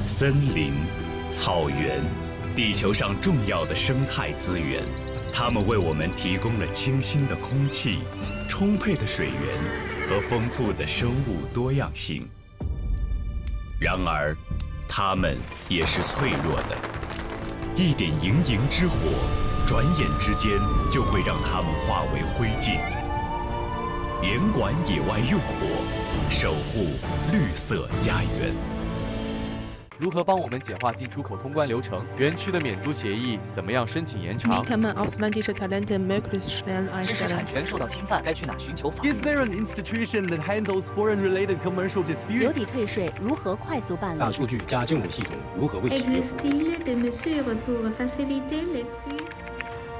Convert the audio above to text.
森林、草原，地球上重要的生态资源，它们为我们提供了清新的空气、充沛的水源和丰富的生物多样性。然而，它们也是脆弱的，一点营营之火，转眼之间就会让它们化为灰烬。严管野外用火，守护绿色家园。 如何帮我们简化进出口通关流程？园区的免租协议怎么样申请延长？ Wie kann man ausländische Talente möglichst schnell 知识 einstellen? 产权受到侵犯，该去哪寻求法律？ Is there an institution that handles foreign-related commercial 邮 disputes? 抵退税如何快速办理？ 大数据加政府系统如何为其用？ Existe-t-il des mesures pour faciliter les flux